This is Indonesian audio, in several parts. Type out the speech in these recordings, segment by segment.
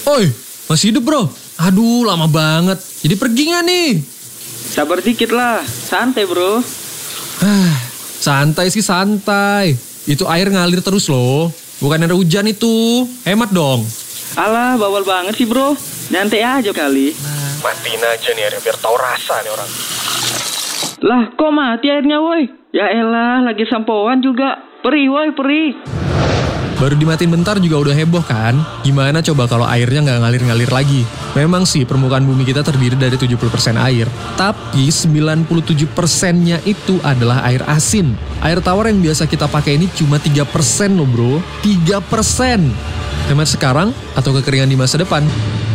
Oi, masih hidup bro? Aduh, lama banget. Jadi pergi gak nih? Sabar dikit lah, santai bro. Santai sih santai. Itu air ngalir terus loh. Bukan air hujan itu. Hemat dong. Alah, bawal banget sih bro. Nyantai aja kali. Matiin aja nih airnya biar tahu rasa nih orang. Lah, kok mati airnya woi? Ya elah, lagi sampoan juga. Perih woi, perih. Baru dimatiin bentar juga udah heboh kan? Gimana coba kalau airnya nggak ngalir-ngalir lagi? Memang sih permukaan bumi kita terdiri dari 70% air. Tapi 97%-nya itu adalah air asin. Air tawar yang biasa kita pakai ini cuma 3% loh bro. 3%. Hemat sekarang atau kekeringan di masa depan?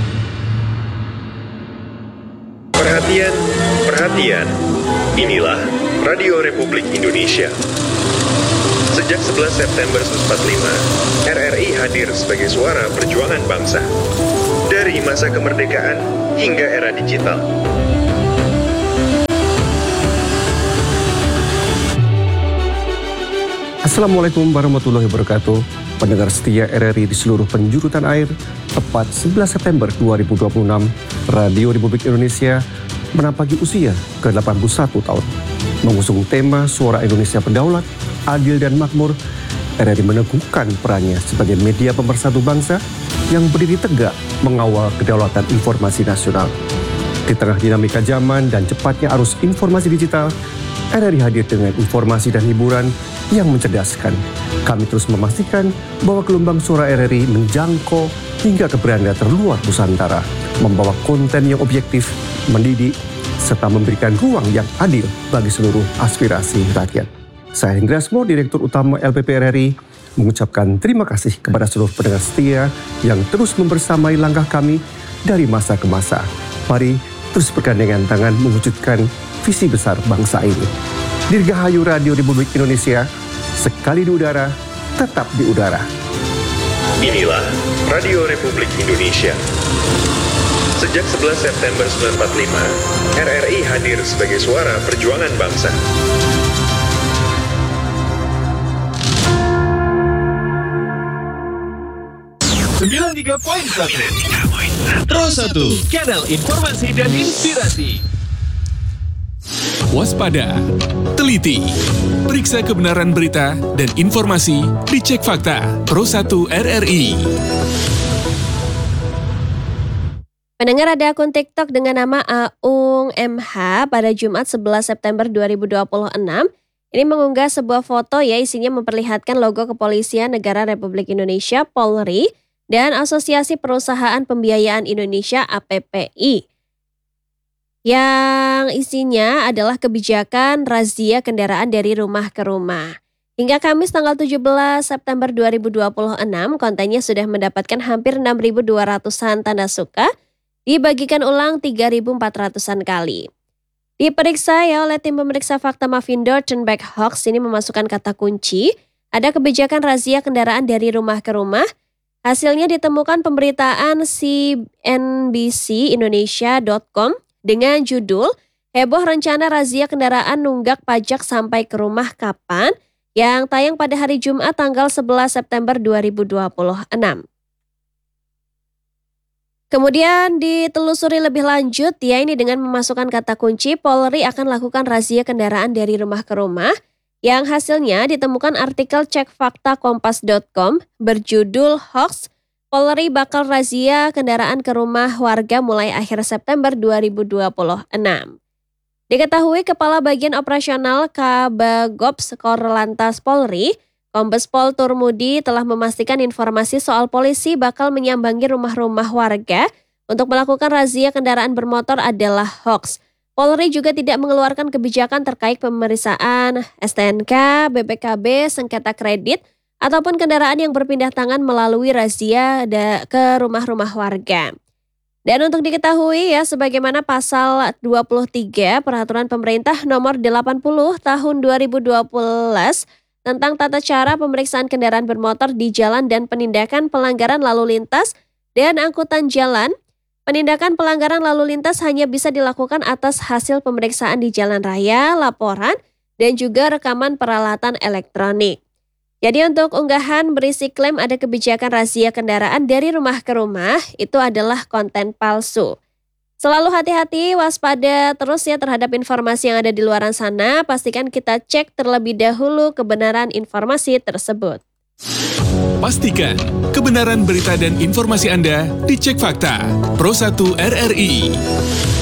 Perhatian, perhatian. Inilah Radio Republik Indonesia. Sejak 11 September 1945, RRI hadir sebagai suara perjuangan bangsa. Dari masa kemerdekaan hingga era digital. Assalamualaikum warahmatullahi wabarakatuh. Pendengar setia RRI di seluruh penjuru tanah air, tepat 11 September 2026, Radio Republik Indonesia menapaki usia ke-81 tahun. Mengusung tema Suara Indonesia Berdaulat, Adil dan Makmur, RRI meneguhkan perannya sebagai media pemersatu bangsa yang berdiri tegak mengawal kedaulatan informasi nasional. Di tengah dinamika zaman dan cepatnya arus informasi digital, RRI hadir dengan informasi dan hiburan yang mencerdaskan. Kami terus memastikan bahwa gelombang suara RRI menjangkau hingga ke beranda terluar Nusantara, membawa konten yang objektif, mendidik, serta memberikan ruang yang adil bagi seluruh aspirasi rakyat. Saya Hendra Asmo, Direktur Utama LPP RRI, mengucapkan terima kasih kepada seluruh pendengar setia yang terus membersamai langkah kami dari masa ke masa. Mari terus bergandengan tangan mewujudkan visi besar bangsa ini. Dirgahayu Radio Republik Indonesia, sekali di udara, tetap di udara. Inilah Radio Republik Indonesia. Sejak 11 September 1945, RRI hadir sebagai suara perjuangan bangsa. Pro 1, kanal informasi dan inspirasi. Waspada, teliti, periksa kebenaran berita dan informasi, dicek fakta. Pro 1 RRI. Pendengar, ada akun TikTok dengan nama Aung MH pada Jumat 11 September 2026. Ini mengunggah sebuah foto ya, isinya memperlihatkan logo Kepolisian Negara Republik Indonesia, Polri, dan Asosiasi Perusahaan Pembiayaan Indonesia APPI. Yang isinya adalah kebijakan razia kendaraan dari rumah ke rumah. Hingga Kamis tanggal 17 September 2026, kontennya sudah mendapatkan hampir 6.200-an tanda suka, dibagikan ulang 3.400-an kali. Diperiksa ya oleh tim pemeriksa fakta Mavindo, Turnback Hoax ini memasukkan kata kunci, ada kebijakan razia kendaraan dari rumah ke rumah. Hasilnya ditemukan pemberitaan cnbcindonesia.com dengan judul Heboh Rencana Razia Kendaraan Nunggak Pajak Sampai ke Rumah Kapan, yang tayang pada hari Jumat tanggal 11 September 2026. Kemudian ditelusuri lebih lanjut ya, ini dengan memasukkan kata kunci Polri akan lakukan razia kendaraan dari rumah ke rumah, yang hasilnya ditemukan artikel cekfaktakompas.com berjudul Hoax, Polri bakal razia kendaraan ke rumah warga mulai akhir September 2026. Diketahui Kepala Bagian Operasional Kabagops Korlantas Polri, Kombes Pol Turmudi telah memastikan informasi soal polisi bakal menyambangi rumah-rumah warga untuk melakukan razia kendaraan bermotor adalah hoax. Polri juga tidak mengeluarkan kebijakan terkait pemeriksaan STNK, BPKB, sengketa kredit, ataupun kendaraan yang berpindah tangan melalui razia ke rumah-rumah warga. Dan untuk diketahui ya, sebagaimana pasal 23 Peraturan Pemerintah Nomor 80 Tahun 2012 tentang tata cara pemeriksaan kendaraan bermotor di jalan dan penindakan pelanggaran lalu lintas dan angkutan jalan, penindakan pelanggaran lalu lintas hanya bisa dilakukan atas hasil pemeriksaan di jalan raya, laporan, dan juga rekaman peralatan elektronik. Jadi untuk unggahan berisi klaim ada kebijakan razia kendaraan dari rumah ke rumah, itu adalah konten palsu. Selalu hati-hati, waspada terus ya terhadap informasi yang ada di luar sana. Pastikan kita cek terlebih dahulu kebenaran informasi tersebut. Pastikan kebenaran berita dan informasi Anda dicek fakta. Pro 1 RRI.